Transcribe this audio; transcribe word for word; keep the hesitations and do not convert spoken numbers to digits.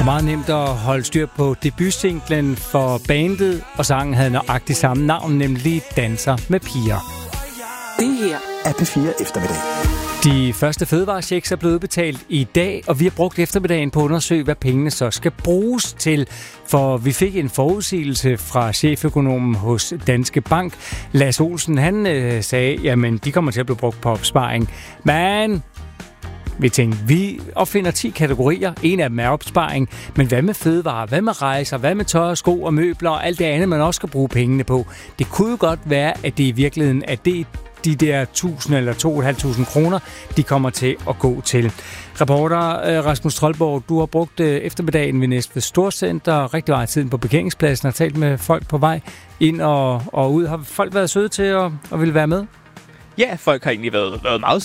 meget nemt at holde styr på debutsinglen for bandet, og sangen havde nøjagtigt samme navn, nemlig Danser med piger. Det her er P fire Eftermiddag. De første fødevarechecks er blevet udbetalt i dag, og vi har brugt eftermiddagen på at undersøge, hvad pengene så skal bruges til. For vi fik en forudsigelse fra cheføkonomen hos Danske Bank. Lars Olsen, han øh, sagde, jamen de kommer til at blive brugt på opsparing. Men vi tænkte, vi opfinder ti kategorier. En af dem er opsparing. Men hvad med fødevarer? Hvad med rejser? Hvad med tørre sko og møbler og alt det andet, man også skal bruge pengene på? Det kunne jo godt være, at det i virkeligheden er det, de der tusind eller to tusind fem hundrede kroner, de kommer til at gå til. Reporter Rasmus Troldborg, du har brugt eftermiddagen ved Næstved Storcenter rigtig meget tiden på parkeringspladsen og talt med folk på vej ind og, og ud. Har folk været søde til at, at ville være med? Ja, folk har egentlig været, været meget